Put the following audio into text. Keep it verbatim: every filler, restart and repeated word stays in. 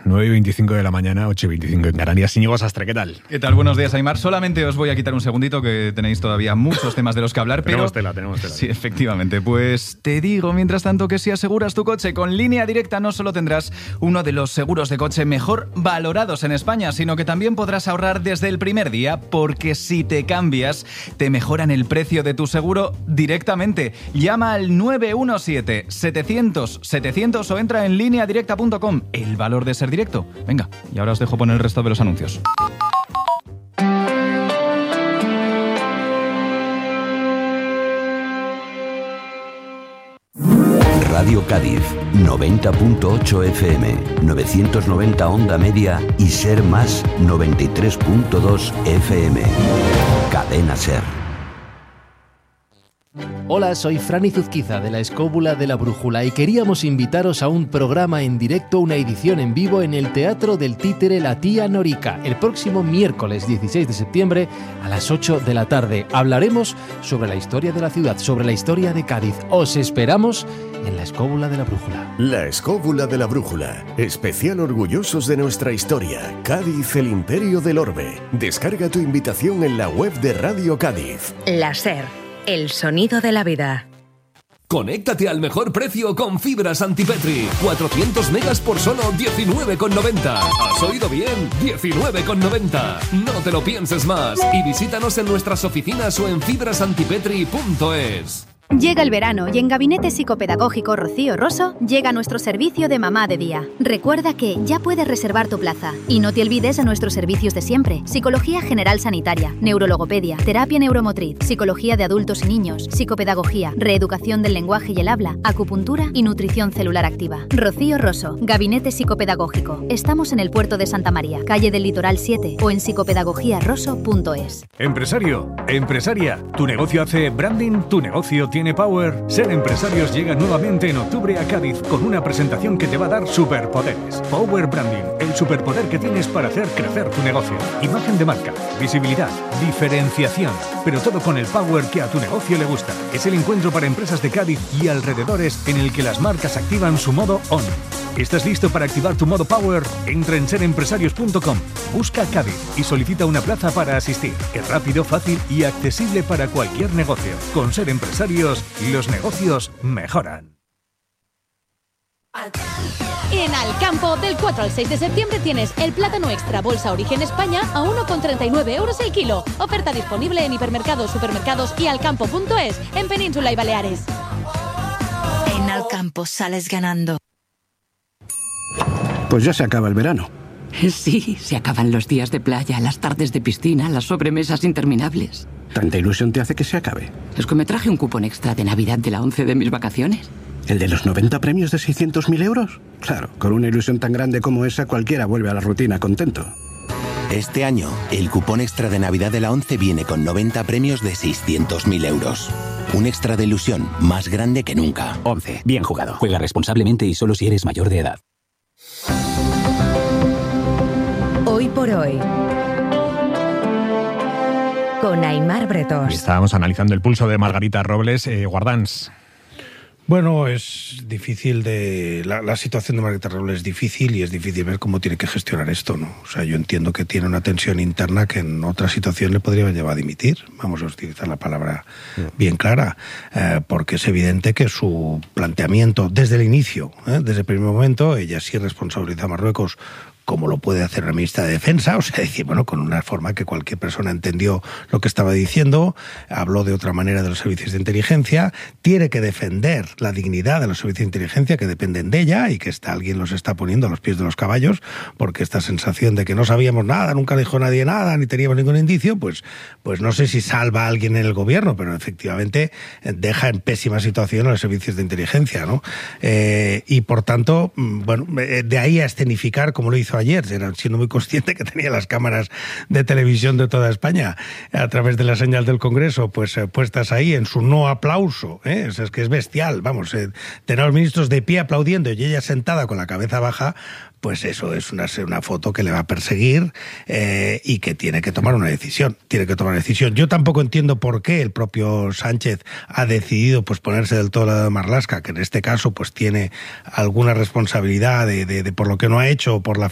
nueve y veinticinco de la mañana, ocho y veinticinco en Canarias. Íñigo Sastre, ¿qué tal? ¿Qué tal? Buenos días, Aimar. Solamente os voy a quitar un segundito, que tenéis todavía muchos temas de los que hablar, pero... Tenemos tela, tenemos tela. Sí, efectivamente. Pues te digo, mientras tanto, que si aseguras tu coche con Línea Directa, no solo tendrás uno de los seguros de coche mejor valorados en España, sino que también podrás ahorrar desde el primer día, porque si te cambias, te mejoran el precio de tu seguro directamente. Llama al nueve uno siete, setecientos, setecientos o entra en línea directa punto com. El valor de ser directo. Venga, y ahora os dejo poner el resto de los anuncios. Radio Cádiz, noventa punto ocho F M, novecientos noventa onda media y Ser Más, noventa y tres punto dos F M. Cadena Ser. Hola, soy Franny Zuzquiza de la Escóbula de la Brújula y queríamos invitaros a un programa en directo, una edición en vivo en el Teatro del Títere La Tía Norica, el próximo miércoles dieciséis de septiembre a las ocho de la tarde. Hablaremos sobre la historia de la ciudad, sobre la historia de Cádiz. Os esperamos en la Escóbula de la Brújula. La Escóbula de la Brújula, especial orgullosos de nuestra historia. Cádiz, el imperio del orbe. Descarga tu invitación en la web de Radio Cádiz. La Ser. El sonido de la vida. Conéctate al mejor precio con fibra Santipetri. cuatrocientos megas por solo diecinueve con noventa. ¿Has oído bien? diecinueve con noventa. No te lo pienses más. Y visítanos en nuestras oficinas o en fibra santipetri punto es. Llega el verano y en Gabinete Psicopedagógico Rocío Rosso llega nuestro servicio de mamá de día. Recuerda que ya puedes reservar tu plaza. Y no te olvides de nuestros servicios de siempre. Psicología general sanitaria, neurologopedia, terapia neuromotriz, psicología de adultos y niños, psicopedagogía, reeducación del lenguaje y el habla, acupuntura y nutrición celular activa. Rocío Rosso, Gabinete Psicopedagógico. Estamos en el puerto de Santa María, calle del Litoral siete o en psicopedagogía rosso punto es. Empresario, empresaria, tu negocio hace branding, tu negocio tiene Power. Ser Empresarios llega nuevamente en octubre a Cádiz con una presentación que te va a dar superpoderes. Power Branding, el superpoder que tienes para hacer crecer tu negocio. Imagen de marca, visibilidad, diferenciación, pero todo con el power que a tu negocio le gusta. Es el encuentro para empresas de Cádiz y alrededores en el que las marcas activan su modo on. ¿Estás listo para activar tu modo Power? Entra en ser empresarios punto com, busca Cádiz y solicita una plaza para asistir. Es rápido, fácil y accesible para cualquier negocio. Con Ser Empresarios, los negocios mejoran. En Alcampo, del cuatro al seis de septiembre tienes el plátano extra bolsa Origen España a uno con treinta y nueve euros el kilo. Oferta disponible en hipermercados, supermercados y alcampo punto es en Península y Baleares. En Alcampo sales ganando. Pues ya se acaba el verano. Sí, se acaban los días de playa, las tardes de piscina, las sobremesas interminables. ¿Tanta ilusión te hace que se acabe? Es que me traje un cupón extra de Navidad de la once de mis vacaciones. ¿El de los noventa premios de seiscientos mil euros? Claro, con una ilusión tan grande como esa, cualquiera vuelve a la rutina contento. Este año, el cupón extra de Navidad de la once viene con noventa premios de seiscientos mil euros. Un extra de ilusión más grande que nunca. once. Bien jugado. Juega responsablemente y solo si eres mayor de edad. Hoy por hoy, con Aimar Bretós. Estábamos analizando el pulso de Margarita Robles. Eh, Guardans. Bueno, es difícil de... La, la situación de Margarita Robles es difícil y es difícil ver cómo tiene que gestionar esto, ¿no? O sea, yo entiendo que tiene una tensión interna que en otra situación le podría haber llevado a dimitir. Vamos a utilizar la palabra bien clara, eh, porque es evidente que su planteamiento desde el inicio, ¿eh? desde el primer momento, ella sí responsabiliza a Marruecos como lo puede hacer la ministra de Defensa, o sea, decir, bueno, con una forma que cualquier persona entendió lo que estaba diciendo, habló de otra manera de los servicios de inteligencia, tiene que defender la dignidad de los servicios de inteligencia que dependen de ella y que está, alguien los está poniendo a los pies de los caballos, porque esta sensación de que no sabíamos nada, nunca dijo nadie nada, ni teníamos ningún indicio, pues, pues no sé si salva a alguien en el gobierno, pero efectivamente deja en pésima situación a los servicios de inteligencia, ¿no? Eh, y por tanto, bueno, de ahí a escenificar, como lo hizo ayer, siendo muy consciente que tenía las cámaras de televisión de toda España a través de la señal del Congreso pues eh, puestas ahí en su no aplauso, ¿eh? O sea, es que es bestial, vamos, eh, tener a los ministros de pie aplaudiendo y ella sentada con la cabeza baja, pues eso es una, una foto que le va a perseguir eh, y que tiene que tomar una decisión, tiene que tomar una decisión. Yo tampoco entiendo por qué el propio Sánchez ha decidido pues ponerse del todo lado de Marlaska, que en este caso pues tiene alguna responsabilidad de, de, de por lo que no ha hecho o por la